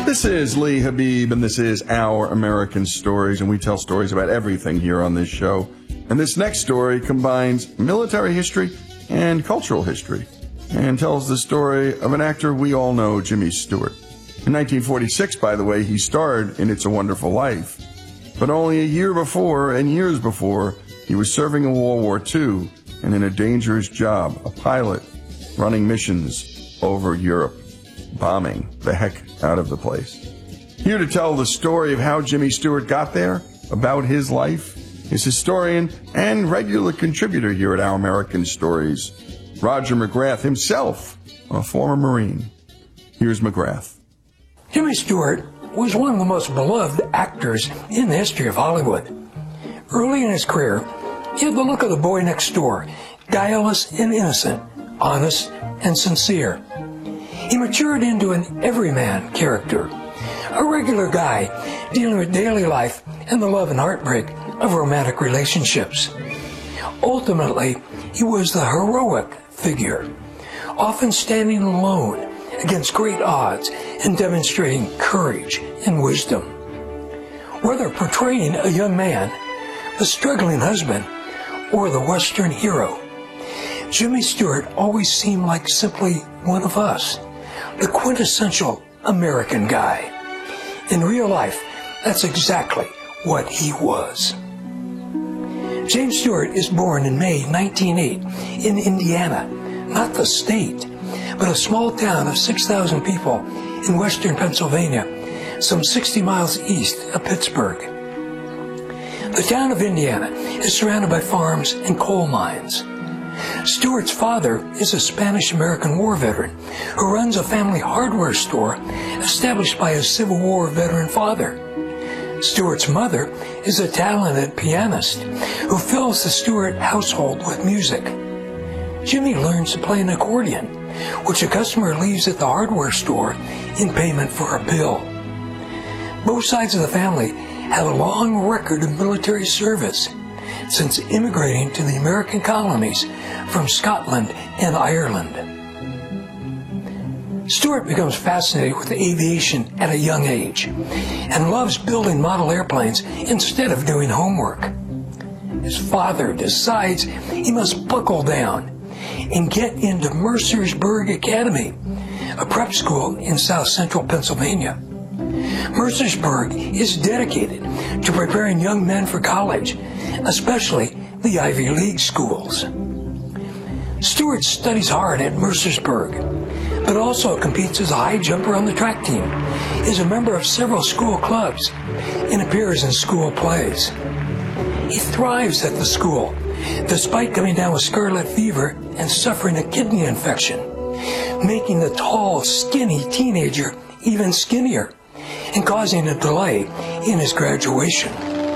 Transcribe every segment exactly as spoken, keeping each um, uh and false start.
This is Lee Habib, and this is Our American Stories, and we tell stories about everything here on this show. And this next story combines military history and cultural history, and tells the story of an actor we all know, Jimmy Stewart. In nineteen forty-six, by the way, he starred in It's a Wonderful Life. But only a year before, and years before, he was serving in World War Two and in a dangerous job, a pilot, running missions over Europe, bombing the heck out of the place. Here to tell the story of how Jimmy Stewart got there, about his life, is historian and regular contributor here at Our American Stories, Roger McGrath, himself a former Marine. Here's McGrath. Jimmy Stewart was one of the most beloved actors in the history of Hollywood. Early in his career, he had the look of the boy next door, guileless and innocent, honest and sincere. He matured into an everyman character, a regular guy dealing with daily life and the love and heartbreak of romantic relationships. Ultimately, he was the heroic figure, often standing alone against great odds and demonstrating courage and wisdom. Whether portraying a young man, the struggling husband, or the Western hero, Jimmy Stewart always seemed like simply one of us, the quintessential American guy. In real life, that's exactly what he was. James Stewart is born in May nineteen oh eight in Indiana, not the state, but a small town of six thousand people in western Pennsylvania, some sixty miles east of Pittsburgh. The town of Indiana is surrounded by farms and coal mines. Stewart's father is a Spanish-American war veteran who runs a family hardware store established by his Civil War veteran father. Stewart's mother is a talented pianist who fills the Stewart household with music. Jimmy learns to play an accordion, which a customer leaves at the hardware store in payment for a bill. Both sides of the family have a long record of military service, since immigrating to the American colonies from Scotland and Ireland. Stewart becomes fascinated with aviation at a young age and loves building model airplanes instead of doing homework. His father decides he must buckle down and get into Mercersburg Academy, a prep school in south central Pennsylvania. Mercersburg is dedicated to preparing young men for college, especially the Ivy League schools. Stewart studies hard at Mercersburg, but also competes as a high jumper on the track team, is a member of several school clubs, and appears in school plays. He thrives at the school, despite coming down with scarlet fever and suffering a kidney infection, making the tall, skinny teenager even skinnier, and causing a delay in his graduation.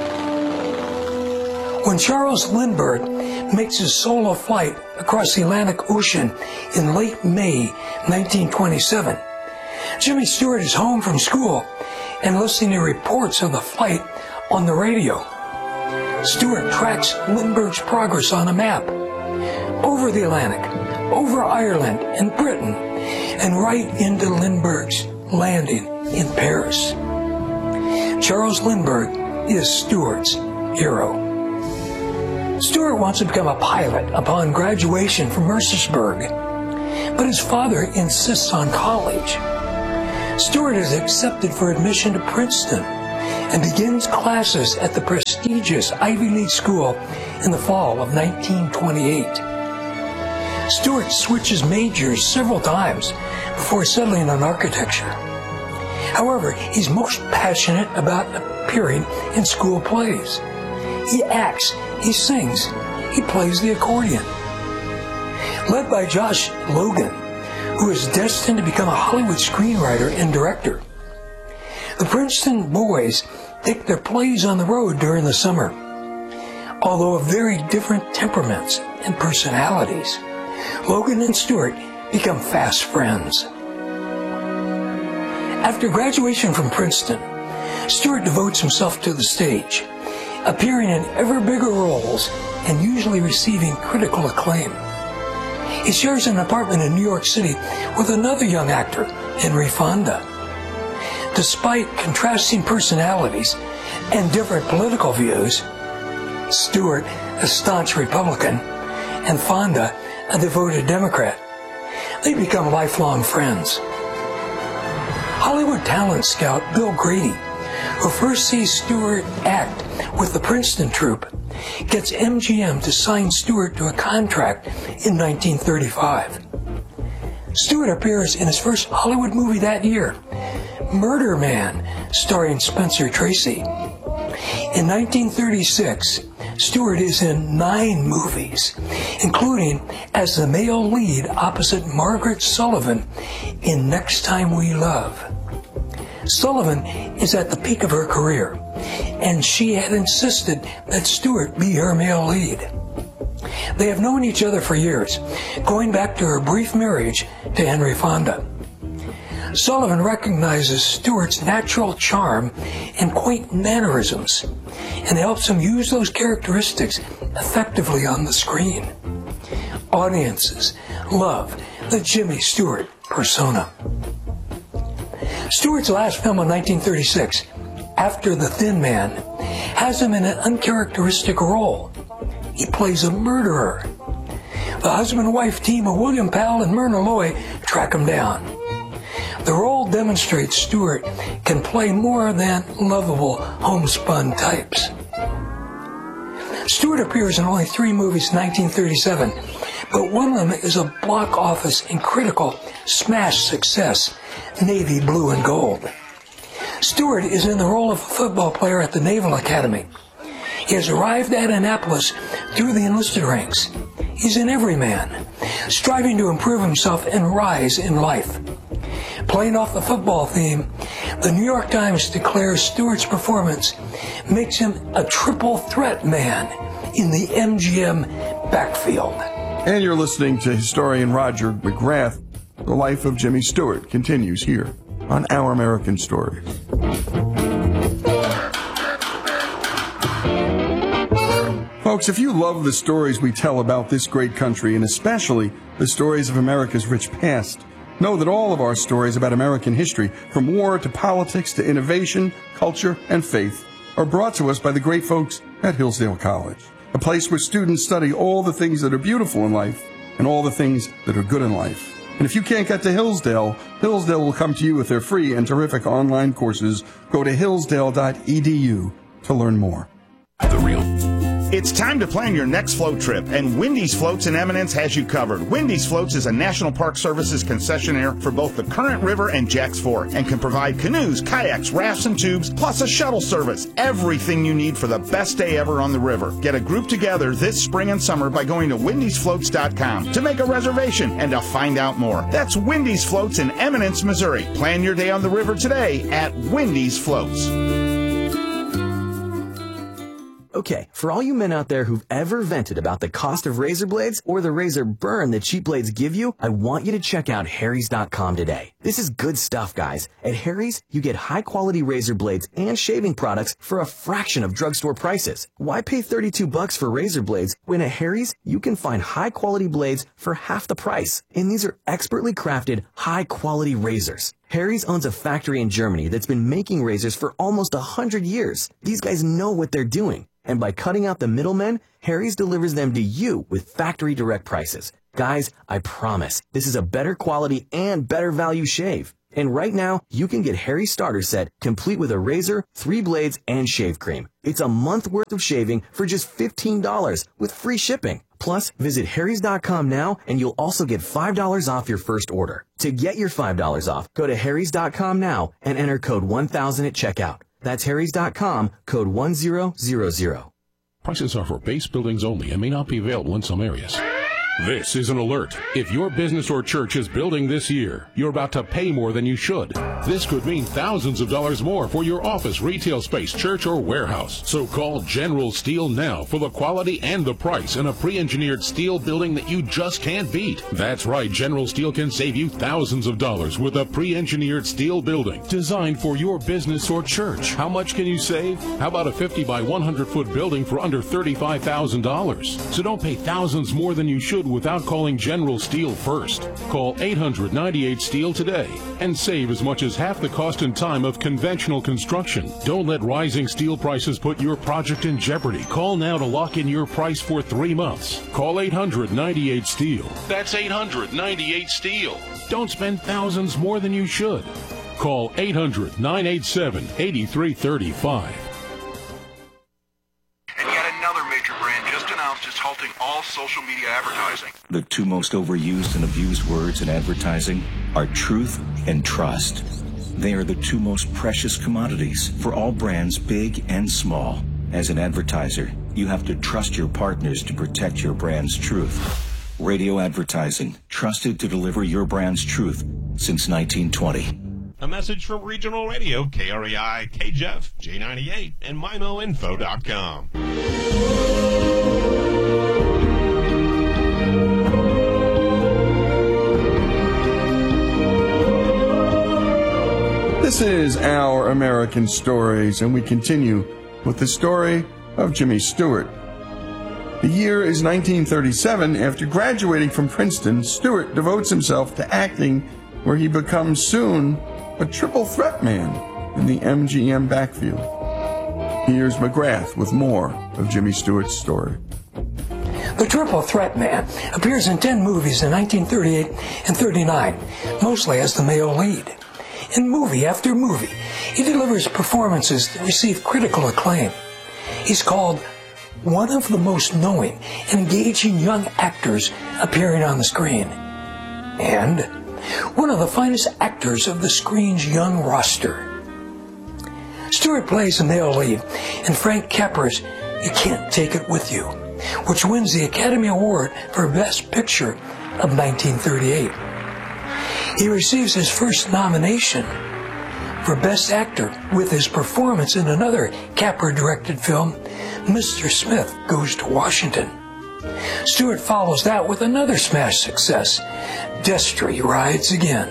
When Charles Lindbergh makes his solo flight across the Atlantic Ocean in late May nineteen twenty-seven, Jimmy Stewart is home from school and listening to reports of the flight on the radio. Stewart tracks Lindbergh's progress on a map, over the Atlantic, over Ireland and Britain, and right into Lindbergh's landing in Paris. Charles Lindbergh is Stewart's hero. Stewart wants to become a pilot upon graduation from Mercersburg, but his father insists on college. Stewart is accepted for admission to Princeton and begins classes at the prestigious Ivy League school in the fall of nineteen twenty-eight. Stewart switches majors several times before settling on architecture. However, he's most passionate about appearing in school plays. He acts, he sings, he plays the accordion. Led by Josh Logan, who is destined to become a Hollywood screenwriter and director, the Princeton boys take their plays on the road during the summer. Although of very different temperaments and personalities, Logan and Stewart become fast friends. After graduation from Princeton, Stewart devotes himself to the stage, appearing in ever bigger roles and usually receiving critical acclaim. He shares an apartment in New York City with another young actor, Henry Fonda. Despite contrasting personalities and different political views, Stewart, a staunch Republican, and Fonda, a devoted Democrat, they become lifelong friends. Hollywood talent scout Bill Grady, who first sees Stewart act with the Princeton troupe, gets M G M to sign Stewart to a contract in nineteen thirty-five. Stewart appears in his first Hollywood movie that year, Murder Man, starring Spencer Tracy. In nineteen thirty-six, Stewart is in nine movies, including as the male lead opposite Margaret Sullivan in Next Time We Love. Sullivan is at the peak of her career, and she had insisted that Stewart be her male lead. They have known each other for years, going back to her brief marriage to Henry Fonda. Sullivan recognizes Stewart's natural charm and quaint mannerisms, and helps him use those characteristics effectively on the screen. Audiences love the Jimmy Stewart persona. Stewart's last film in nineteen thirty-six, After the Thin Man, has him in an uncharacteristic role. He plays a murderer. The husband-wife team of William Powell and Myrna Loy track him down. The role demonstrates Stewart can play more than lovable homespun types. Stewart appears in only three movies in nineteen thirty-seven, but one of them is a block office and critical smash success, Navy Blue and Gold. Stewart is in the role of a football player at the Naval Academy. He has arrived at Annapolis through the enlisted ranks. He's an everyman, striving to improve himself and rise in life. Playing off the football theme, the New York Times declares Stewart's performance makes him a triple threat man in the M G M backfield. And you're listening to historian Roger McGrath. The life of Jimmy Stewart continues here on Our American Stories. Folks, if you love the stories we tell about this great country, and especially the stories of America's rich past, know that all of our stories about American history, from war to politics to innovation, culture, and faith, are brought to us by the great folks at Hillsdale College, a place where students study all the things that are beautiful in life and all the things that are good in life. And if you can't get to Hillsdale, Hillsdale will come to you with their free and terrific online courses. Go to hillsdale dot e d u to learn more. The real. It's time to plan your next float trip, and Wendy's Floats in Eminence has you covered. Wendy's Floats is a National Park Services concessionaire for both the Current River and Jack's Fork, and can provide canoes, kayaks, rafts, and tubes, plus a shuttle service. Everything you need for the best day ever on the river. Get a group together this spring and summer by going to wendy's floats dot com to make a reservation and to find out more. That's Wendy's Floats in Eminence, Missouri. Plan your day on the river today at Wendy's Floats. Okay, for all you men out there who've ever vented about the cost of razor blades or the razor burn that cheap blades give you, I want you to check out harrys dot com today. This is good stuff, guys. At Harry's, you get high-quality razor blades and shaving products for a fraction of drugstore prices. Why pay thirty-two bucks for razor blades when at Harry's you can find high-quality blades for half the price? And these are expertly crafted, high-quality razors. Harry's owns a factory in Germany that's been making razors for almost a hundred years. These guys know what they're doing. And by cutting out the middlemen, Harry's delivers them to you with factory direct prices. Guys, I promise, this is a better quality and better value shave. And right now, you can get Harry's starter set complete with a razor, three blades, and shave cream. It's a month worth of shaving for just fifteen dollars with free shipping. Plus, visit harrys dot com now and you'll also get five dollars off your first order. To get your five dollars off, go to harrys dot com now and enter code one thousand at checkout. That's harrys dot com, code one thousand. Prices are for base buildings only and may not be available in some areas. This is an alert. If your business or church is building this year, you're about to pay more than you should. This could mean thousands of dollars more for your office, retail space, church, or warehouse. So call General Steel now for the quality and the price in a pre-engineered steel building that you just can't beat. That's right, General Steel can save you thousands of dollars with a pre-engineered steel building designed for your business or church. How much can you save? How about a fifty by one hundred foot building for under thirty-five thousand dollars? So don't pay thousands more than you should wood without calling General Steel first. Call eight hundred ninety-eight steel today and save as much as half the cost and time of conventional construction. Don't let rising steel prices put your project in jeopardy. Call now to lock in your price for three months. Call eight hundred ninety-eight steel. That's eight hundred ninety-eight steel. Don't spend thousands more than you should. Call eight hundred nine eight seven eight three three five. And yet another major brand just announced it's halting all social media advertising. The two most overused and abused words in advertising are truth and trust. They are the two most precious commodities for all brands, big and small. As an advertiser, you have to trust your partners to protect your brand's truth. Radio advertising, trusted to deliver your brand's truth since nineteen twenty. A message from Regional Radio, K R E I, K J E F, J ninety-eight, and M I M O info dot com. This is Our American Stories, and we continue with the story of Jimmy Stewart. The year is nineteen thirty-seven. After graduating from Princeton, Stewart devotes himself to acting, where he becomes soon a triple threat man in the M G M backfield. Here's McGrath with more of Jimmy Stewart's story. The Triple Threat Man appears in ten movies in nineteen thirty-eight and thirty-nine, mostly as the male lead. In movie after movie, he delivers performances that receive critical acclaim. He's called one of the most knowing and engaging young actors appearing on the screen, and one of the finest actors of the screen's young roster. Stewart plays the male lead in Frank Capra's You Can't Take It With You, which wins the Academy Award for Best Picture of nineteen thirty-eight. He receives his first nomination for Best Actor with his performance in another Capra-directed film, Mister Smith Goes to Washington. Stewart follows that with another smash success, Destry Rides Again.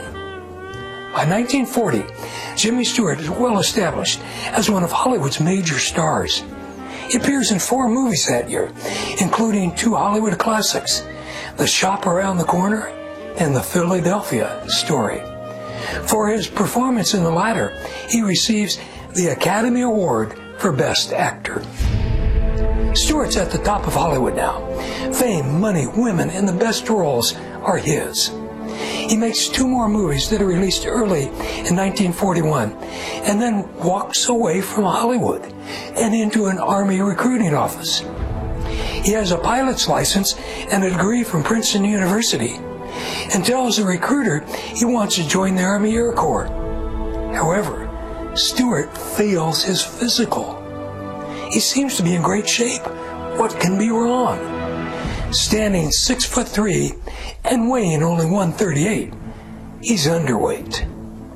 By nineteen forty, Jimmy Stewart is well established as one of Hollywood's major stars. He appears in four movies that year, including two Hollywood classics, The Shop Around the Corner and The Philadelphia Story. For his performance in the latter, he receives the Academy Award for Best Actor. Stewart's at the top of Hollywood now. Fame, money, women, and the best roles are his. He makes two more movies that are released early in nineteen forty-one, and then walks away from Hollywood and into an Army recruiting office. He has a pilot's license and a degree from Princeton University, and tells the recruiter he wants to join the Army Air Corps. However, Stewart fails his physical. He seems to be in great shape. What can be wrong? Standing six foot three and weighing only one thirty-eight, he's underweight.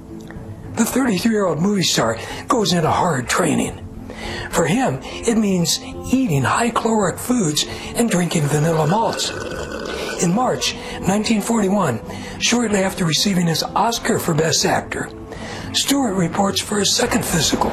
The thirty-three-year-old movie star goes into hard training. For him, it means eating high-caloric foods and drinking vanilla malts. In March nineteen forty-one, shortly after receiving his Oscar for Best Actor, Stewart reports for his second physical.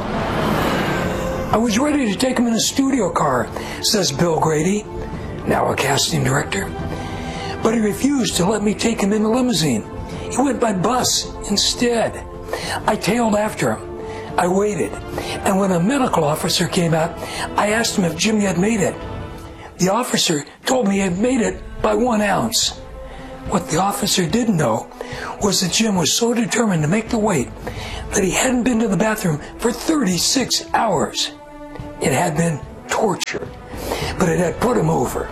I was ready to take him in a studio car, says Bill Grady, now a casting director. But he refused to let me take him in a limousine. He went by bus instead. I tailed after him. I waited, and when a medical officer came out, I asked him if Jimmy had made it. The officer told me he had made it by one ounce. What the officer didn't know was that Jim was so determined to make the weight that he hadn't been to the bathroom for thirty-six hours. It had been torture, but it had put him over.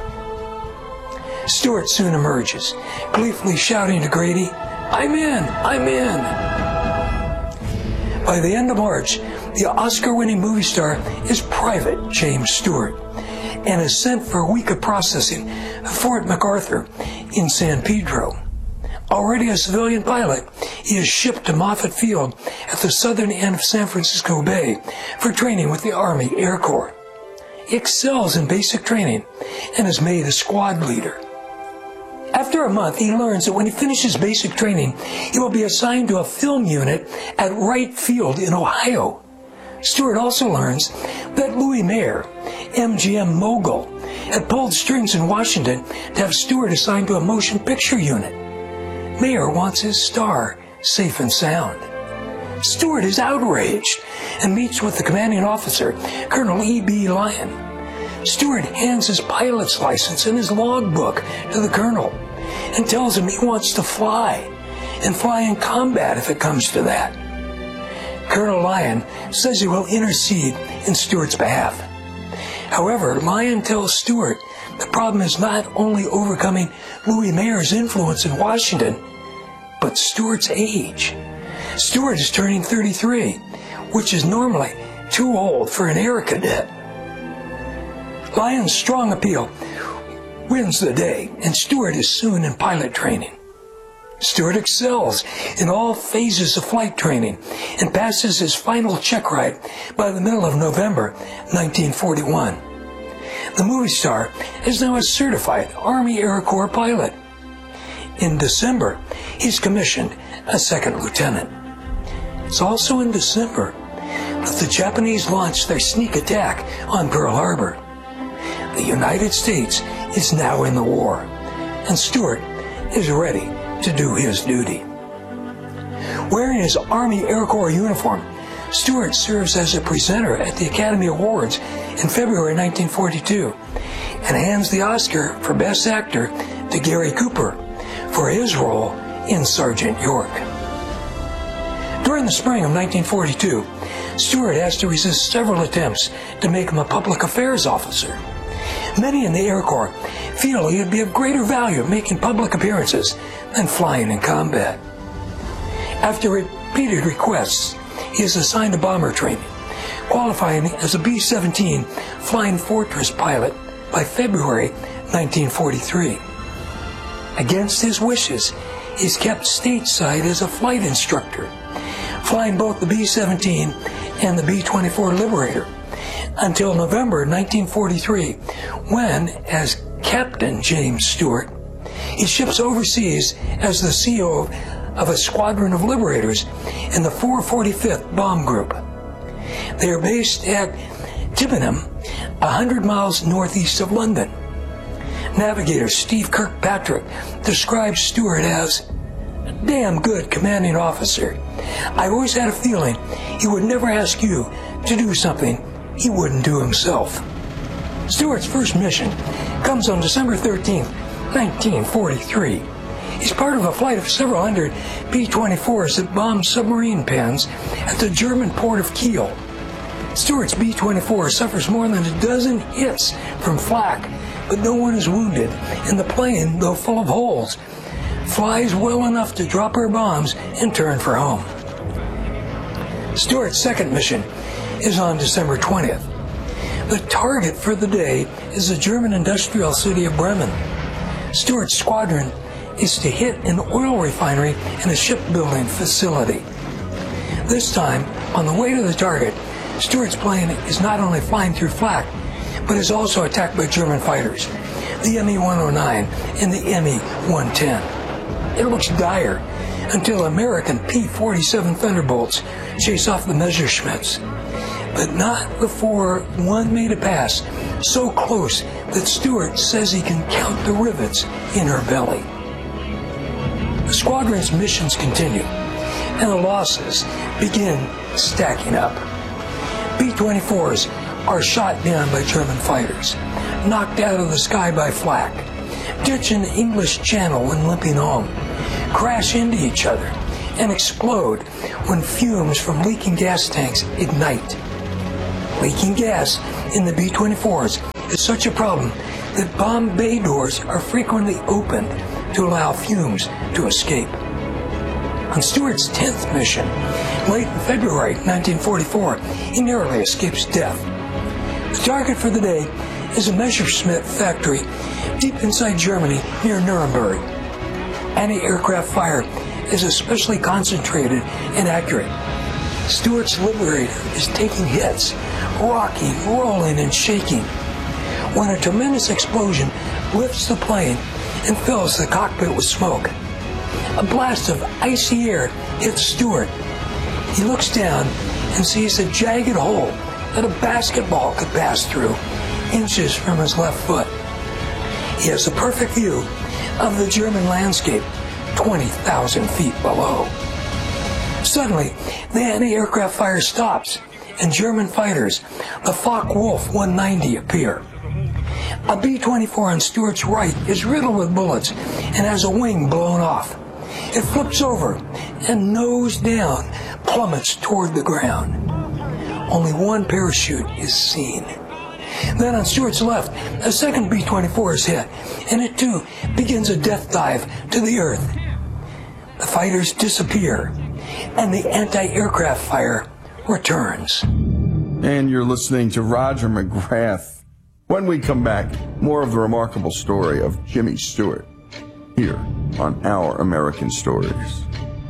Stewart soon emerges, gleefully shouting to Grady, "I'm in! I'm in!" By the end of March, the Oscar-winning movie star is Private James Stewart and is sent for a week of processing at Fort MacArthur in San Pedro. Already a civilian pilot, he is shipped to Moffett Field at the southern end of San Francisco Bay for training with the Army Air Corps. He excels in basic training and is made a squad leader. After a month, he learns that when he finishes basic training, he will be assigned to a film unit at Wright Field in Ohio. Stewart also learns that Louis Mayer, M G M mogul, had pulled strings in Washington to have Stewart assigned to a motion picture unit. Mayer wants his star safe and sound. Stewart is outraged and meets with the commanding officer, Colonel E B Lyon. Stewart hands his pilot's license and his logbook to the colonel and tells him he wants to fly, and fly in combat if it comes to that. Colonel Lyon says he will intercede in Stewart's behalf. However, Lyon tells Stewart the problem is not only overcoming Louis Mayer's influence in Washington, but Stewart's age. Stewart is turning thirty-three, which is normally too old for an air cadet. Lyon's strong appeal wins the day, and Stewart is soon in pilot training. Stewart excels in all phases of flight training and passes his final check ride by the middle of November nineteen forty-one. The movie star is now a certified Army Air Corps pilot. In December, he's commissioned a second lieutenant. It's also in December that the Japanese launched their sneak attack on Pearl Harbor. The United States is now in the war, and Stewart is ready to do his duty. Wearing his Army Air Corps uniform, Stewart serves as a presenter at the Academy Awards in February nineteen forty-two and hands the Oscar for Best Actor to Gary Cooper for his role in Sergeant York. During the spring of nineteen forty-two, Stewart has to resist several attempts to make him a public affairs officer. Many in the Air Corps feel he would be of greater value making public appearances than flying in combat. After repeated requests, he is assigned to bomber training, qualifying as a B seventeen Flying Fortress pilot by February nineteen forty-three. Against his wishes, he is kept stateside as a flight instructor, flying both the B seventeen and the B twenty-four Liberator, until November nineteen forty-three, when, as Captain James Stewart, he ships overseas as the C E O of a squadron of Liberators in the four forty-fifth Bomb Group. They are based at Tipenham, one hundred miles northeast of London. Navigator Steve Kirkpatrick describes Stewart as a damn good commanding officer. I always had a feeling he would never ask you to do something he wouldn't do himself. Stewart's first mission comes on December thirteenth, nineteen forty-three. He's part of a flight of several hundred B twenty-fours that bombed submarine pens at the German port of Kiel. Stewart's B twenty-four suffers more than a dozen hits from flak, but no one is wounded, and the plane, though full of holes, flies well enough to drop her bombs and turn for home. Stewart's second mission is on December twentieth. The target for the day is the German industrial city of Bremen. Stewart's squadron is to hit an oil refinery and a shipbuilding facility. This time, on the way to the target, Stewart's plane is not only flying through flak, but is also attacked by German fighters, the M E one oh nine and the M E one ten. It looks dire until American P forty-seven Thunderbolts chase off the Messerschmitts, but not before one made a pass so close that Stewart says he can count the rivets in her belly. The squadron's missions continue, and the losses begin stacking up. B twenty-fours are shot down by German fighters, knocked out of the sky by flak, ditch an English Channel when limping home, crash into each other, and explode when fumes from leaking gas tanks ignite. Leaking gas in the B twenty-fours is such a problem that bomb bay doors are frequently opened to allow fumes to escape. On Stewart's tenth mission, late in February nineteen forty-four, he narrowly escapes death. The target for the day is a Messerschmitt factory deep inside Germany near Nuremberg. Anti-aircraft fire is especially concentrated and accurate. Stewart's Liberator is taking hits, rocking, rolling, and shaking, when a tremendous explosion lifts the plane and fills the cockpit with smoke. A blast of icy air hits Stewart. He looks down and sees a jagged hole that a basketball could pass through, inches from his left foot. He has a perfect view of the German landscape twenty thousand feet below. Suddenly, the anti-aircraft fire stops, and German fighters, the Focke-Wulf one ninety, appear. A B twenty-four on Stuart's right is riddled with bullets and has a wing blown off. It flips over and, nose down, plummets toward the ground. Only one parachute is seen. Then on Stuart's left, a second B twenty-four is hit, and it too begins a death dive to the earth. The fighters disappear, and the anti-aircraft fire returns. And you're listening to Roger McGrath. When we come back, more of the remarkable story of Jimmy Stewart here on Our American Stories.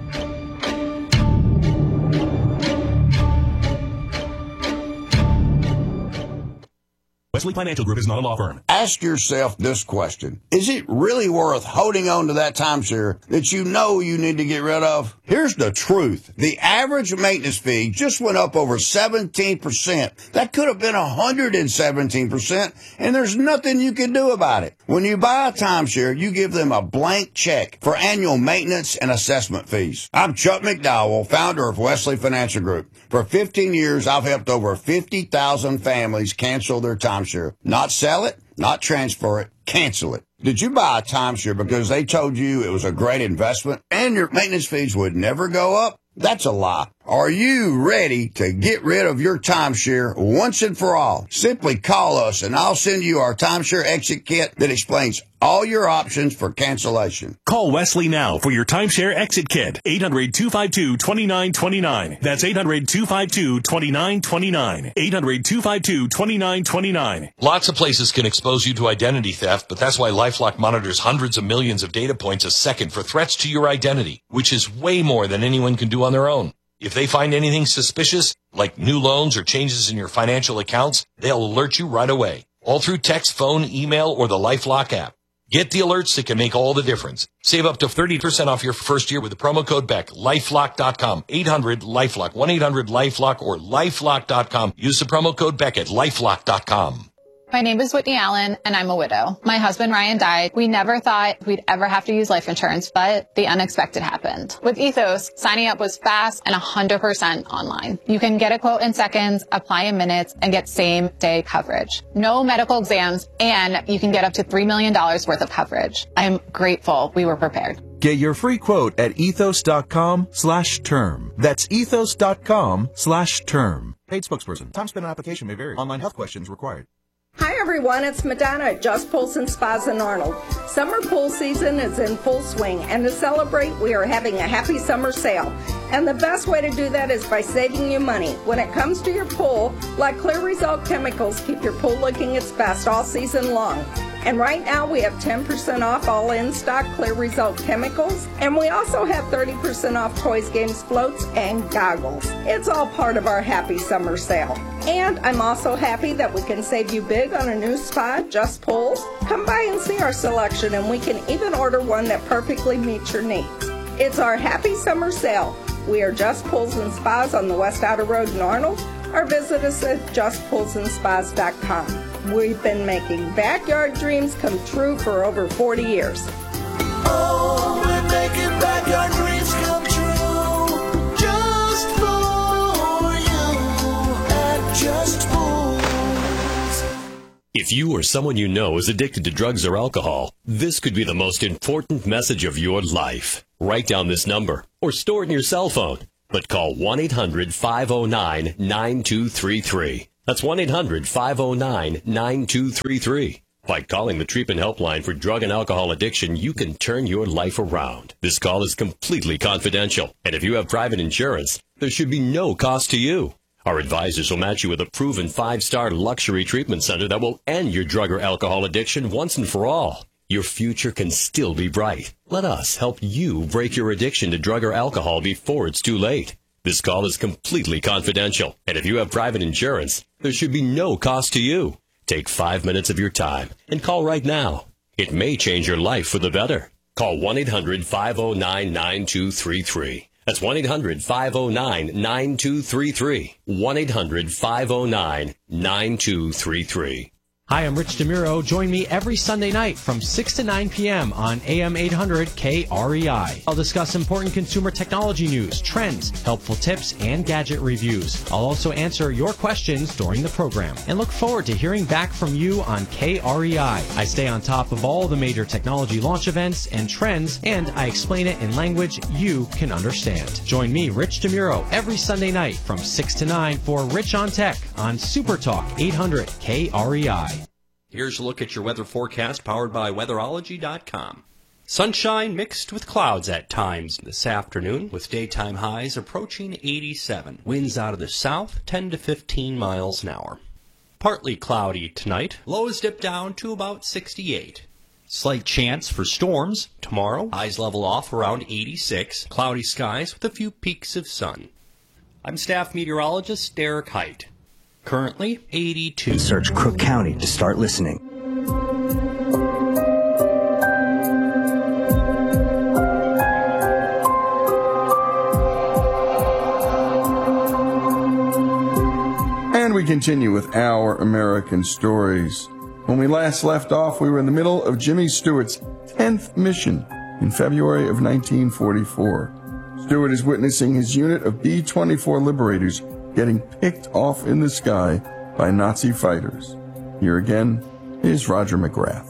Wesley Financial Group is not a law firm. Ask yourself this question. Is it really worth holding on to that timeshare that you know you need to get rid of? Here's the truth. The average maintenance fee just went up over seventeen percent. That could have been one hundred seventeen percent, and there's nothing you can do about it. When you buy a timeshare, you give them a blank check for annual maintenance and assessment fees. I'm Chuck McDowell, founder of Wesley Financial Group. For fifteen years, I've helped over fifty thousand families cancel their timeshare. Not sell it, not transfer it, cancel it. Did you buy a timeshare because they told you it was a great investment and your maintenance fees would never go up? That's a lie. Are you ready to get rid of your timeshare once and for all? Simply call us and I'll send you our timeshare exit kit that explains all your options for cancellation. Call Wesley now for your timeshare exit kit. eight hundred, two five two, two nine two nine. That's eight hundred, two five two, two nine two nine. eight hundred, two five two, two nine two nine. Lots of places can expose you to identity theft, but that's why LifeLock monitors hundreds of millions of data points a second for threats to your identity, which is way more than anyone can do on their own. If they find anything suspicious, like new loans or changes in your financial accounts, they'll alert you right away, all through text, phone, email, or the LifeLock app. Get the alerts that can make all the difference. Save up to thirty percent off your first year with the promo code Beck. lifelock dot com. eight hundred LifeLock. one eight hundred LifeLock or lifelock dot com. Use the promo code Beck at lifelock dot com. My name is Whitney Allen, and I'm a widow. My husband, Ryan, died. We never thought we'd ever have to use life insurance, but the unexpected happened. With Ethos, signing up was fast and one hundred percent online. You can get a quote in seconds, apply in minutes, and get same-day coverage. No medical exams, and you can get up to three million dollars worth of coverage. I'm grateful we were prepared. Get your free quote at ethos.com slash term. That's ethos.com slash term. Paid spokesperson. Time spent on application may vary. Online health questions required. Hi everyone, it's Madonna at Just Pools and Spas in Arnold. Summer pool season is in full swing, and to celebrate, we are having a happy summer sale. And the best way to do that is by saving you money. When it comes to your pool, let Clear Result Chemicals keep your pool looking its best all season long. And right now we have ten percent off all in-stock Clear Result Chemicals, and we also have thirty percent off toys, games, floats, and goggles. It's all part of our happy summer sale. And I'm also happy that we can save you big on a new spa, Just Pools. Come by and see our selection, and we can even order one that perfectly meets your needs. It's our happy summer sale. We are Just Pools and Spas on the West Outer Road in Arnold, or visit us at just pools and spas dot com. We've been making backyard dreams come true for over forty years. Oh, we're making backyard dreams come true just for you at Just Pools. If you or someone you know is addicted to drugs or alcohol, this could be the most important message of your life. Write down this number or store it in your cell phone, but call one eight hundred, five oh nine, nine two three three. That's one eight hundred, five oh nine, nine two three three. By calling the treatment helpline for drug and alcohol addiction, you can turn your life around. This call is completely confidential, and if you have private insurance, there should be no cost to you. Our advisors will match you with a proven five-star luxury treatment center that will end your drug or alcohol addiction once and for all. Your future can still be bright. Let us help you break your addiction to drug or alcohol before it's too late. This call is completely confidential, and if you have private insurance, there should be no cost to you. Take five minutes of your time and call right now. It may change your life for the better. Call one eight hundred, five oh nine, nine two three three. That's one eight hundred, five oh nine, nine two three three. one eight hundred, five oh nine, nine two three three. Hi, I'm Rich DeMuro. Join me every Sunday night from six to nine p.m. on A M eight hundred K R E I. I'll discuss important consumer technology news, trends, helpful tips, and gadget reviews. I'll also answer your questions during the program and look forward to hearing back from you on K R E I. I stay on top of all the major technology launch events and trends, and I explain it in language you can understand. Join me, Rich DeMuro, every Sunday night from six to nine for Rich on Tech on Super Talk eight hundred K R E I. Here's a look at your weather forecast powered by weatherology dot com. Sunshine mixed with clouds at times this afternoon, with daytime highs approaching eighty-seven. Winds out of the south, ten to fifteen miles an hour. Partly cloudy tonight. Lows dip down to about sixty-eight. Slight chance for storms tomorrow. Highs level off around eighty-six. Cloudy skies with a few peaks of sun. I'm staff meteorologist Derek Height. Currently eighty-two. Search Crook County to start listening. And we continue with Our American Stories. When we last left off, we were in the middle of Jimmy Stewart's tenth mission in February of nineteen forty-four. Stewart is witnessing his unit of B twenty-four Liberators getting picked off in the sky by Nazi fighters. Here again is Roger McGrath.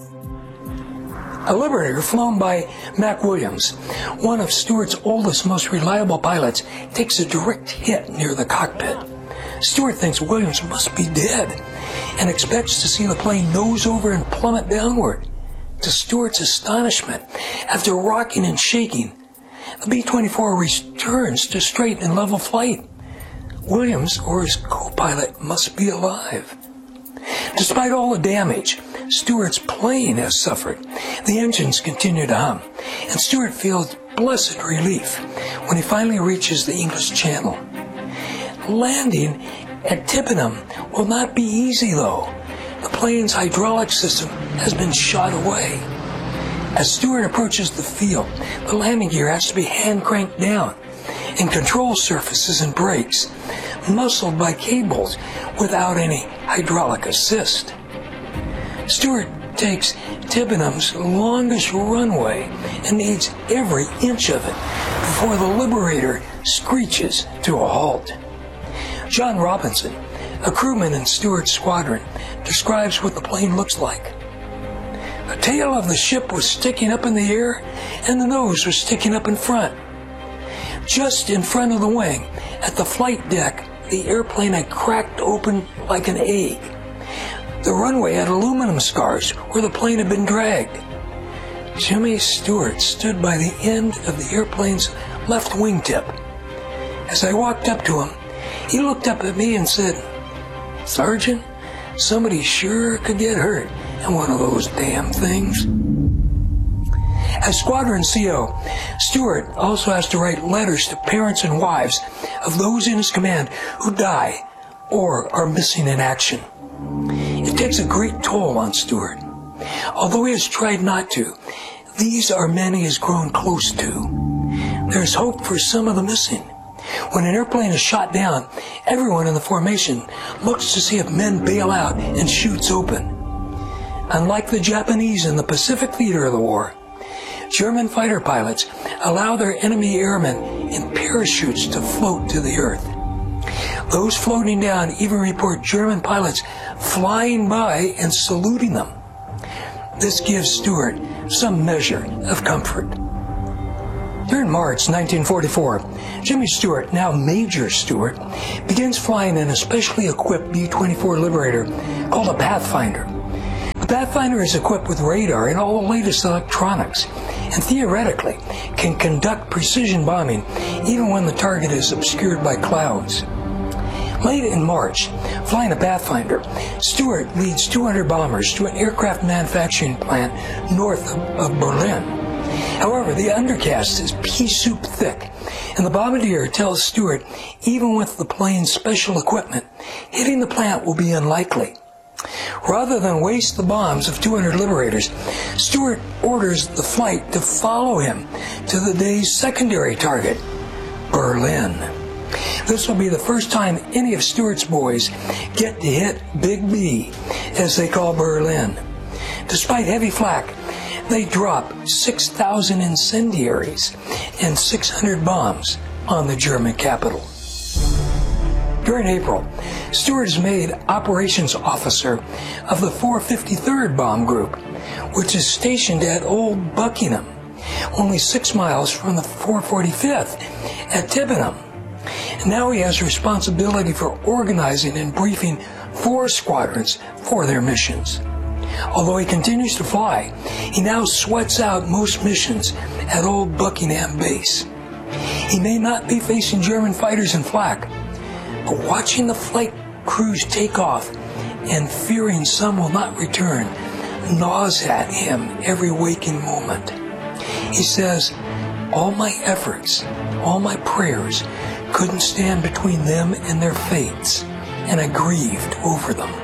A Liberator flown by Mac Williams, one of Stewart's oldest, most reliable pilots, takes a direct hit near the cockpit. Stewart thinks Williams must be dead and expects to see the plane nose over and plummet downward. To Stewart's astonishment, after rocking and shaking, the B twenty-four returns to straight and level flight. Williams or his co-pilot must be alive. Despite all the damage Stewart's plane has suffered, the engines continue to hum, and Stewart feels blessed relief when he finally reaches the English Channel. Landing at Tippenham will not be easy, though. The plane's hydraulic system has been shot away. As Stewart approaches the field, the landing gear has to be hand-cranked down, and control surfaces and brakes muscled by cables without any hydraulic assist. Stewart takes Tippenham's longest runway and needs every inch of it before the Liberator screeches to a halt. John Robinson, a crewman in Stewart's squadron, describes what the plane looks like. The tail of the ship was sticking up in the air, and the nose was sticking up in front. Just in front of the wing, at the flight deck, the airplane had cracked open like an egg. The runway had aluminum scars where the plane had been dragged. Jimmy Stewart stood by the end of the airplane's left wingtip. As I walked up to him, he looked up at me and said, "Sergeant, somebody sure could get hurt in one of those damn things." As Squadron C O, Stewart also has to write letters to parents and wives of those in his command who die or are missing in action. It takes a great toll on Stewart. Although he has tried not to, these are men he has grown close to. There's hope for some of the missing. When an airplane is shot down, everyone in the formation looks to see if men bail out and chutes open. Unlike the Japanese in the Pacific theater of the war, German fighter pilots allow their enemy airmen in parachutes to float to the earth. Those floating down even report German pilots flying by and saluting them. This gives Stewart some measure of comfort. During March nineteen forty-four, Jimmy Stewart, now Major Stewart, begins flying an especially equipped B twenty-four Liberator called a Pathfinder. The Pathfinder is equipped with radar and all the latest electronics, and theoretically can conduct precision bombing even when the target is obscured by clouds. Late in March, flying a Pathfinder, Stewart leads two hundred bombers to an aircraft manufacturing plant north of, of Berlin. However, the undercast is pea soup thick, and the bombardier tells Stewart, even with the plane's special equipment, hitting the plant will be unlikely. Rather than waste the bombs of two hundred Liberators, Stewart orders the flight to follow him to the day's secondary target, Berlin. This will be the first time any of Stuart's boys get to hit Big B, as they call Berlin. Despite heavy flak, they drop six thousand incendiaries and six hundred bombs on the German capital. During April, Stuart is made operations officer of the four fifty-third Bomb Group, which is stationed at Old Buckingham, only six miles from the four forty-fifth at Tibenham. Now he has responsibility for organizing and briefing four squadrons for their missions. Although he continues to fly, he now sweats out most missions at Old Buckingham Base. He may not be facing German fighters in flak, but watching the flight crews take off and fearing some will not return gnaws at him every waking moment. He says, all my efforts, all my prayers couldn't stand between them and their fates, and I grieved over them.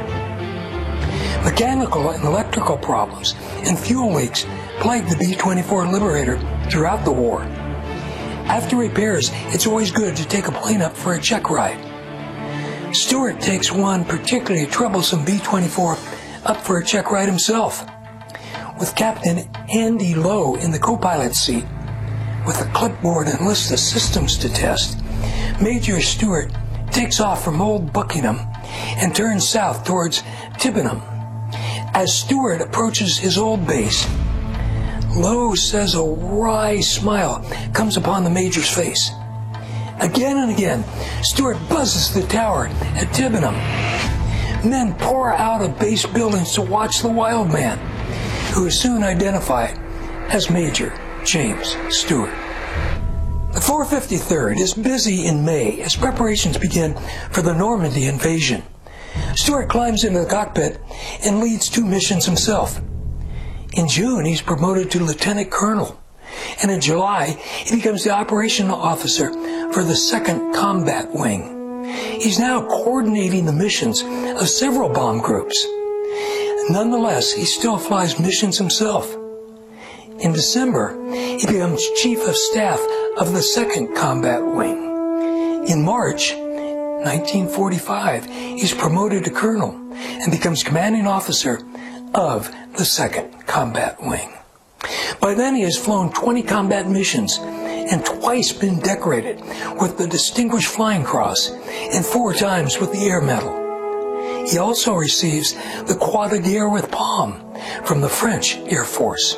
Mechanical and electrical problems and fuel leaks plagued the B twenty-four Liberator throughout the war. After repairs, it's always good to take a plane up for a check ride. Stuart takes one particularly troublesome B twenty-four up for a check ride himself. With Captain Andy Lowe in the co-pilot seat, with a clipboard and list of systems to test, Major Stuart takes off from Old Buckingham and turns south towards Tibenham. As Stuart approaches his old base, Lowe says a wry smile comes upon the Major's face. Again and again, Stuart buzzes the tower at Tibenham. Men pour out of base buildings to watch the wild man, who is soon identified as Major James Stuart. The four fifty-third is busy in May as preparations begin for the Normandy invasion. Stuart climbs into the cockpit and leads two missions himself. In June, he's promoted to lieutenant colonel, and in July, he becomes the operational officer for the second Combat Wing. He's now coordinating the missions of several bomb groups. Nonetheless, he still flies missions himself. In December, he becomes Chief of Staff of the second Combat Wing. In March nineteen forty-five, he's promoted to colonel and becomes commanding officer of the second Combat Wing. By then, he has flown twenty combat missions and twice been decorated with the Distinguished Flying Cross and four times with the Air Medal. He also receives the Croix de Guerre with Palm from the French Air Force.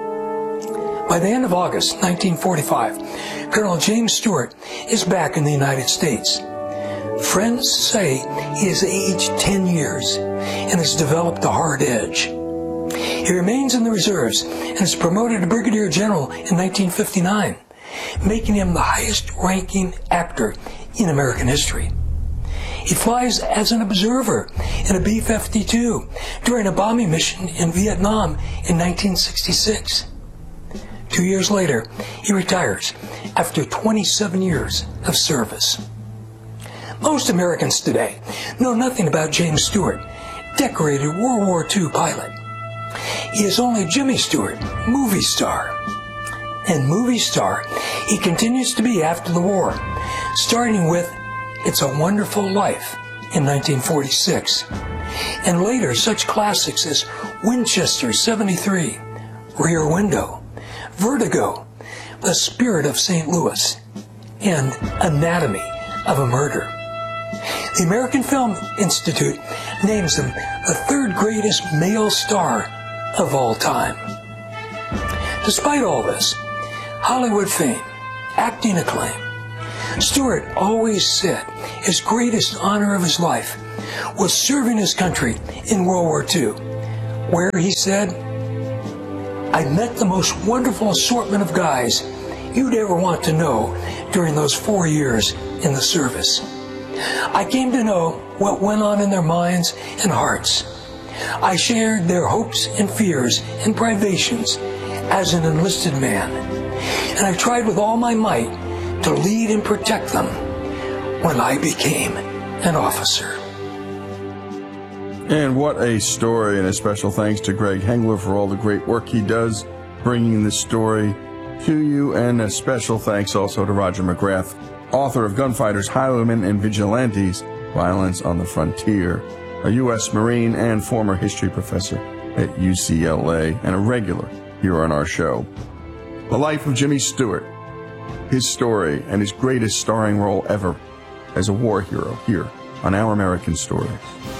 By the end of August nineteen forty-five, Colonel James Stuart is back in the United States. Friends say he has aged ten years and has developed a hard edge. He remains in the reserves and is promoted to Brigadier General in nineteen fifty-nine, making him the highest-ranking actor in American history. He flies as an observer in a B fifty-two during a bombing mission in Vietnam in nineteen sixty-six. Two years later, he retires after twenty-seven years of service. Most Americans today know nothing about James Stuart, decorated World War Two pilot. He is only Jimmy Stewart, movie star. And movie star he continues to be after the war, starting with It's a Wonderful Life in nineteen forty-six, and later such classics as Winchester seventy-three, Rear Window, Vertigo, The Spirit of Saint Louis, and Anatomy of a Murder. The American Film Institute names him the third greatest male star of all time. Despite all this, Hollywood fame, acting acclaim, Stuart always said his greatest honor of his life was serving his country in World War Two, where he said, I met the most wonderful assortment of guys you'd ever want to know during those four years in the service. I came to know what went on in their minds and hearts. I shared their hopes and fears and privations as an enlisted man, and I tried with all my might to lead and protect them when I became an officer. And what a story, and a special thanks to Greg Hengler for all the great work he does bringing this story to you, and a special thanks also to Roger McGrath author of Gunfighters, Highwaymen, and Vigilantes, Violence on the Frontier, a U S Marine and former history professor at U C L A, and a regular here on our show. The life of Jimmy Stewart, his story, and his greatest starring role ever as a war hero here on Our American Stories.